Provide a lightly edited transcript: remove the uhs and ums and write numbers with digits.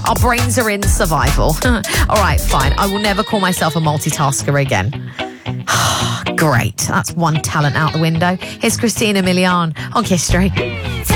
Our brains are in survival. All right, fine. I will never call myself a multitasker again. Great. That's one talent out the window. Here's Christina Milian on Kiss Street.